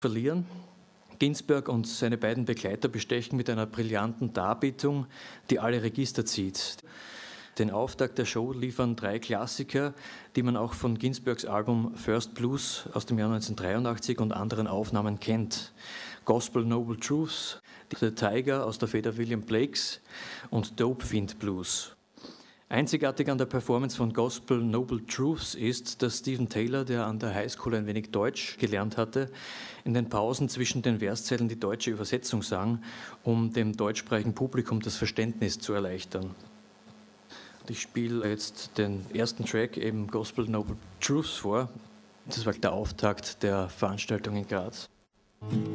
verlieren. Ginsberg und seine beiden Begleiter bestechen mit einer brillanten Darbietung, die alle Register zieht. Den Auftakt der Show liefern 3 Klassiker, die man auch von Ginsbergs Album First Blues aus dem Jahr 1983 und anderen Aufnahmen kennt. Gospel Noble Truths, The Tiger aus der Feder William Blakes und Dope Fiend Blues. Einzigartig an der Performance von Gospel Noble Truths ist, dass Stephen Taylor, der an der Highschool ein wenig Deutsch gelernt hatte, in den Pausen zwischen den Verszeilen die deutsche Übersetzung sang, um dem deutschsprachigen Publikum das Verständnis zu erleichtern. Ich spiele jetzt den ersten Track, eben Gospel Noble Truths, vor. Das war der Auftakt der Veranstaltung in Graz.